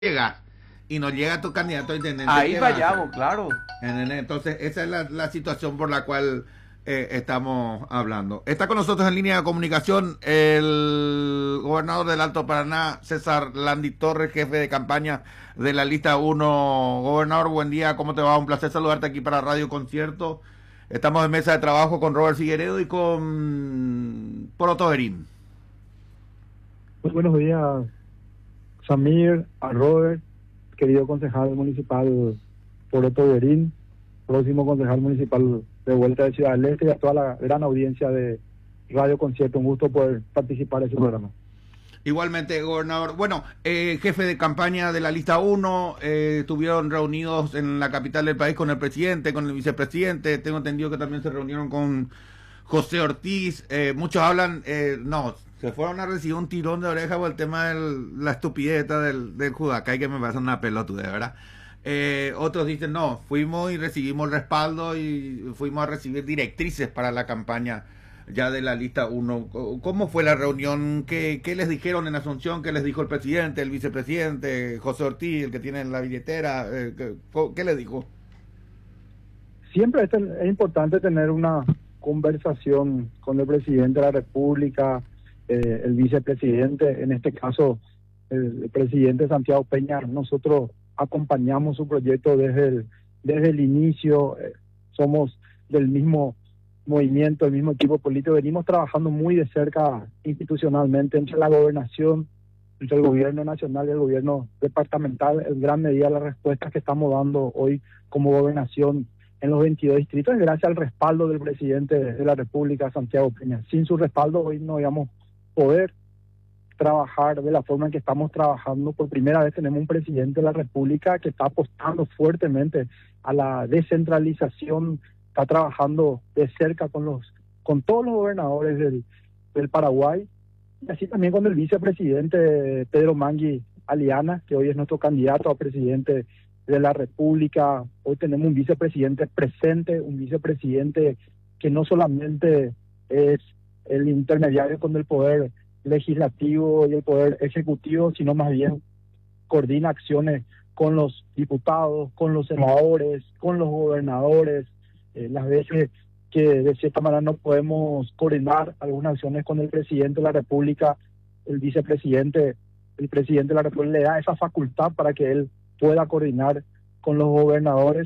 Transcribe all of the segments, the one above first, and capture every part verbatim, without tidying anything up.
llegas y no llega tu candidato a intendente, Ahí ¿qué vas a fallamos, hacer? claro. Entonces, esa es la, la situación por la cual eh, estamos hablando. Está con nosotros en línea de comunicación el gobernador del Alto Paraná, César Landy Torres, jefe de campaña de la lista uno. Gobernador, buen día, ¿cómo te va? Un placer saludarte aquí para Radio Concierto. Estamos en mesa de trabajo con Robert Figueredo y con Poroto Berín. Muy buenos días, Samir, a Robert, querido concejal municipal Poroto Berín, próximo concejal municipal de vuelta de Ciudad del Este, y a toda la gran audiencia de Radio Concierto. Un gusto poder participar en ese programa. Igualmente, gobernador. Bueno, eh, jefe de campaña de la lista uno, eh, estuvieron reunidos en la capital del país con el presidente, con el vicepresidente. Tengo entendido que también se reunieron con José Ortiz. Eh, muchos hablan, eh, no, se fueron a recibir un tirón de oreja por el tema de la estupidez del, del Judacay, que me parece una pelotude, ¿verdad? Eh, otros dicen, no, fuimos y recibimos el respaldo y fuimos a recibir directrices para la campaña ya de la lista uno. ¿Cómo fue la reunión? ¿Qué, qué les dijeron en Asunción? ¿Qué les dijo el presidente, el vicepresidente, José Ortiz, el que tiene la billetera? Eh, ¿qué, ¿Qué les dijo? Siempre es, es importante tener una conversación con el presidente de la República, eh, el vicepresidente, en este caso el, el presidente Santiago Peña. Nosotros acompañamos su proyecto desde el, desde el inicio, eh, somos del mismo movimiento, el mismo equipo político, venimos trabajando muy de cerca institucionalmente entre la gobernación, entre el gobierno nacional y el gobierno departamental. En gran medida las respuestas que estamos dando hoy como gobernación en los veintidós distritos es gracias al respaldo del presidente de la República, Santiago Peña. Sin su respaldo hoy no íbamos a poder trabajar de la forma en que estamos trabajando. Por primera vez tenemos un presidente de la República que está apostando fuertemente a la descentralización, está trabajando de cerca con los con todos los gobernadores del, del Paraguay, y así también con el vicepresidente Pedro Mangui Aliana, que hoy es nuestro candidato a presidente de la República. Hoy tenemos un vicepresidente presente, un vicepresidente que no solamente es el intermediario con el poder legislativo y el poder ejecutivo, sino más bien coordina acciones con los diputados, con los senadores, con los gobernadores. Eh, las veces que de cierta manera no podemos coordinar algunas acciones con el presidente de la República, el vicepresidente, el presidente de la República le da esa facultad para que él pueda coordinar con los gobernadores,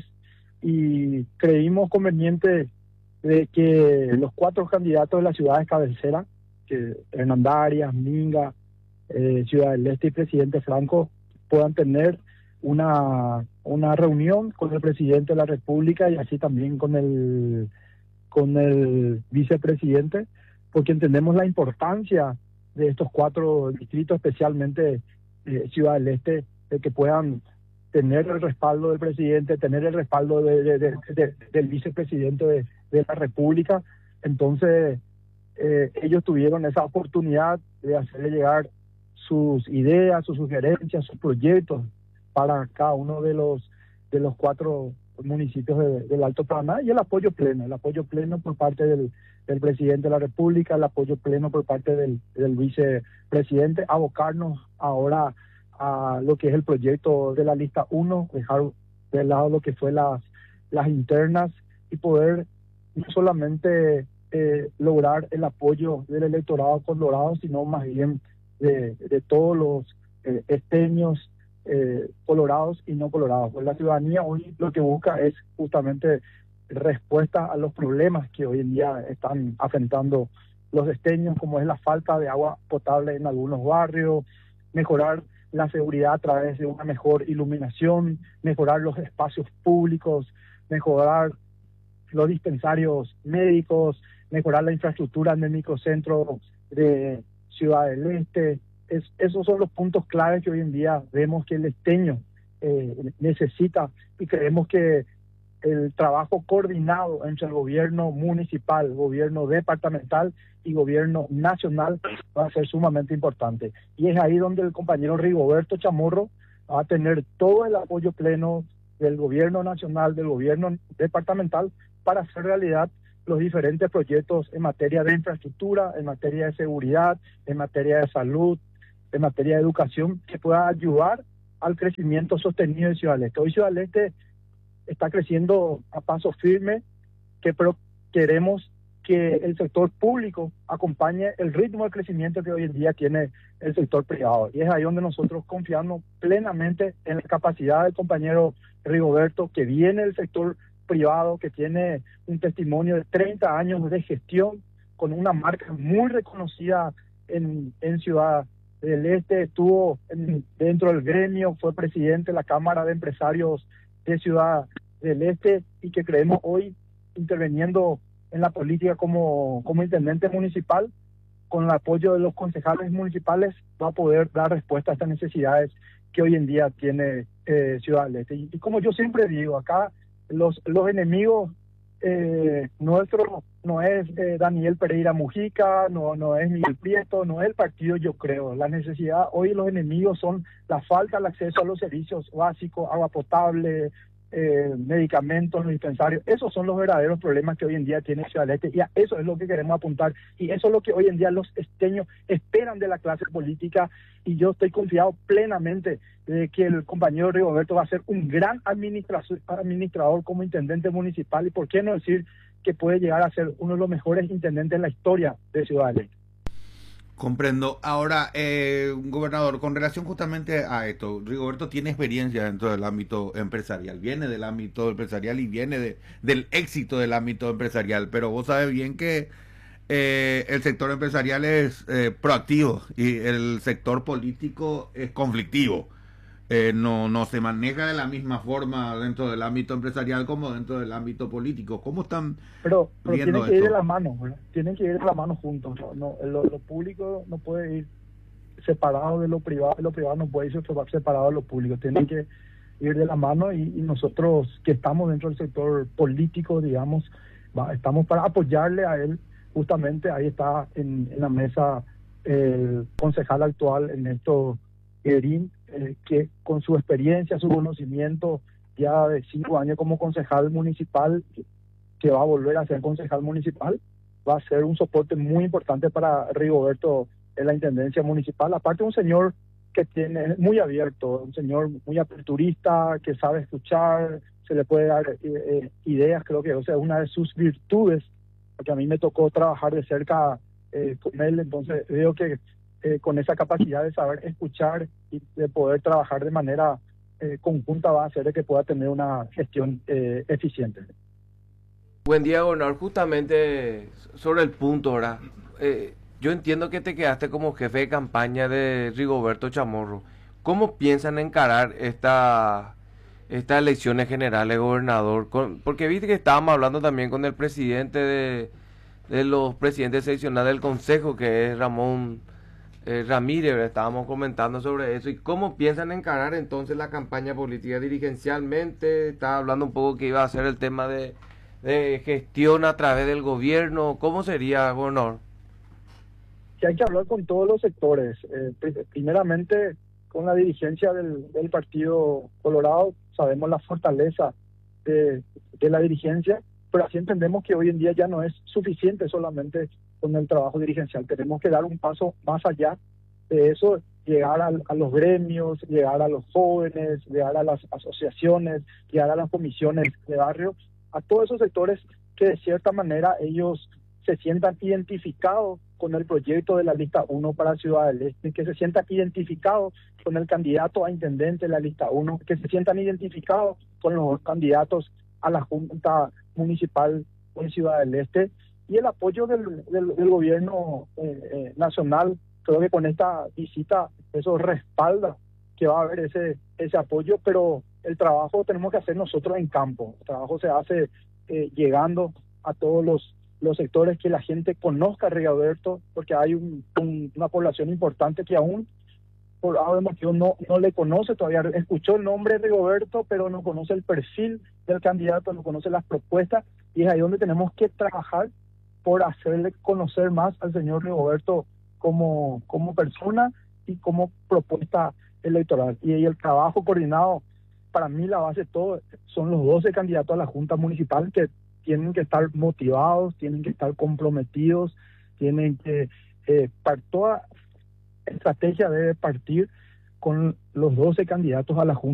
y creímos conveniente de que los cuatro candidatos de las ciudades cabeceras, que Hernandarias, Minga, eh, Ciudad del Este y Presidente Franco, puedan tener una una reunión con el presidente de la República y así también con el con el vicepresidente, porque entendemos la importancia de estos cuatro distritos, especialmente eh, Ciudad del Este, de que puedan tener el respaldo del presidente, tener el respaldo de, de, de, de, del vicepresidente de, de la República. Entonces eh, ellos tuvieron esa oportunidad de hacerle llegar sus ideas, sus sugerencias, sus proyectos para cada uno de los de los cuatro municipios de, del Alto Paraná, y el apoyo pleno, el apoyo pleno por parte del, del presidente de la República, el apoyo pleno por parte del, del vicepresidente, abocarnos ahora a lo que es el proyecto de la lista uno, dejar de lado lo que fue las, las internas y poder no solamente eh, lograr el apoyo del electorado colorado, sino más bien de, de todos los eh, esteños, Eh, colorados y no colorados. Pues la ciudadanía hoy lo que busca es justamente respuesta a los problemas que hoy en día están afrontando los esteños, como es la falta de agua potable en algunos barrios, mejorar la seguridad a través de una mejor iluminación, mejorar los espacios públicos, mejorar los dispensarios médicos, mejorar la infraestructura en el microcentro de Ciudad del Este. Es, esos son los puntos claves que hoy en día vemos que el esteño eh, necesita, y creemos que el trabajo coordinado entre el gobierno municipal, gobierno departamental y gobierno nacional va a ser sumamente importante. Y es ahí donde el compañero Rigoberto Chamorro va a tener todo el apoyo pleno del gobierno nacional, del gobierno departamental, para hacer realidad los diferentes proyectos en materia de infraestructura, en materia de seguridad, en materia de salud, en materia de educación, que pueda ayudar al crecimiento sostenido de Ciudad del Este. Hoy Ciudad del Este está creciendo a paso firme, que pero queremos que el sector público acompañe el ritmo de crecimiento que hoy en día tiene el sector privado. Y es ahí donde nosotros confiamos plenamente en la capacidad del compañero Rigoberto, que viene del sector privado, que tiene un testimonio de treinta años de gestión, con una marca muy reconocida en, en Ciudad del Este, estuvo en, dentro del gremio, fue presidente de la Cámara de Empresarios de Ciudad del Este, y que creemos hoy, interviniendo en la política como, como intendente municipal, con el apoyo de los concejales municipales, va a poder dar respuesta a estas necesidades que hoy en día tiene eh, Ciudad del Este. Y, y como yo siempre digo, acá los, los enemigos eh, nuestros no es eh, Daniel Pereira Mujica, no, no es Miguel Prieto, no es el partido, yo creo. La necesidad, hoy los enemigos son la falta de acceso a los servicios básicos, agua potable, eh, medicamentos, los dispensarios. Esos son los verdaderos problemas que hoy en día tiene Ciudad del Este, y a eso es lo que queremos apuntar, y eso es lo que hoy en día los esteños esperan de la clase política, y yo estoy confiado plenamente de que el compañero Rigoberto va a ser un gran administrador como intendente municipal, y por qué no decir que puede llegar a ser uno de los mejores intendentes en la historia de Ciudad del Este. Comprendo. Ahora, eh, gobernador, con relación justamente a esto, Rigoberto tiene experiencia dentro del ámbito empresarial, viene del ámbito empresarial y viene de, del éxito del ámbito empresarial, pero vos sabes bien que eh, el sector empresarial es eh, proactivo y el sector político es conflictivo. Eh, no, no se maneja de la misma forma dentro del ámbito empresarial como dentro del ámbito político. ¿Cómo están pero, pero viendo tienen que esto? ir de la mano, ¿verdad? Tienen que ir de la mano juntos. No, no, lo, lo público no puede ir separado de lo privado, lo privado no puede ir separado de lo público. Tienen que ir de la mano, y, y nosotros que estamos dentro del sector político, digamos, va, estamos para apoyarle a él. Justamente ahí está en, en la mesa el concejal actual, Ernesto Guerín, eh, que con su experiencia, su conocimiento ya de cinco años como concejal municipal, que va a volver a ser concejal municipal, va a ser un soporte muy importante para Rigoberto en la intendencia municipal. Aparte, un señor que tiene muy abierto, un señor muy aperturista, que sabe escuchar, se le puede dar eh, eh, ideas. Creo que o sea, una de sus virtudes, porque a mí me tocó trabajar de cerca eh, con él, entonces veo que Eh, con esa capacidad de saber escuchar y de poder trabajar de manera eh, conjunta, va a hacer de que pueda tener una gestión eh, eficiente. Buen día, gobernador. Justamente sobre el punto, ¿verdad? Eh, yo entiendo que te quedaste como jefe de campaña de Rigoberto Chamorro. ¿Cómo piensan encarar esta, estas elecciones generales, gobernador? Con, porque viste que estábamos hablando también con el presidente de, de los presidentes seccionales del Consejo, que es Ramón Eh, Ramírez, ¿verdad? Estábamos comentando sobre eso. ¿Y cómo piensan encarar entonces la campaña política dirigencialmente? Estaba hablando un poco que iba a ser el tema de, de gestión a través del gobierno. ¿Cómo sería, gobernador? Que hay que hablar con todos los sectores. Eh, primeramente, con la dirigencia del, del Partido Colorado, sabemos la fortaleza de, de la dirigencia, pero así entendemos que hoy en día ya no es suficiente solamente con el trabajo dirigencial. Tenemos que dar un paso más allá de eso, llegar a, a los gremios, llegar a los jóvenes, llegar a las asociaciones, llegar a las comisiones de barrio, a todos esos sectores que de cierta manera ellos se sientan identificados con el proyecto de la lista uno para Ciudad del Este, que se sientan identificados con el candidato a intendente de la lista uno, que se sientan identificados con los candidatos a la Junta Municipal en Ciudad del Este, y el apoyo del, del, del gobierno eh, eh, nacional. Creo que con esta visita eso respalda que va a haber ese ese apoyo, pero el trabajo tenemos que hacer nosotros en campo. El trabajo se hace eh, llegando a todos los, los sectores, que la gente conozca a Rigoberto, porque hay un, un, una población importante que aún por algún motivo no, no le conoce todavía. Escuchó el nombre de Rigoberto, pero no conoce el perfil del candidato, no conoce las propuestas, y es ahí donde tenemos que trabajar por hacerle conocer más al señor Rigoberto como, como persona y como propuesta electoral. Y, y el trabajo coordinado, para mí la base de todo, son los doce candidatos a la Junta Municipal, que tienen que estar motivados, tienen que estar comprometidos, tienen que, eh, para toda estrategia debe partir con los doce candidatos a la Junta